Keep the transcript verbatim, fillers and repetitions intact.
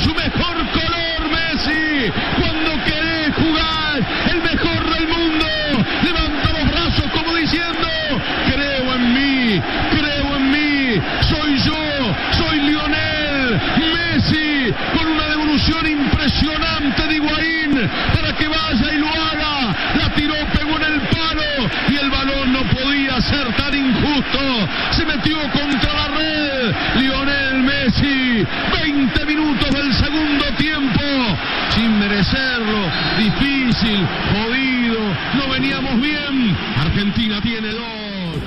su mejor color, Messi. Cuando querés jugar, el mejor del mundo levanta los brazos como diciendo: creo en mí, creo en mí, soy yo, soy Lionel Messi, con una devolución impresionante de Higuaín para que vaya y lo haga. La tiró, pegó en el palo y el balón no podía ser tan injusto. Se metió contra la red. Lionel Messi, veinte minutos del segundo tiempo, sin merecerlo, difícil, jodido, no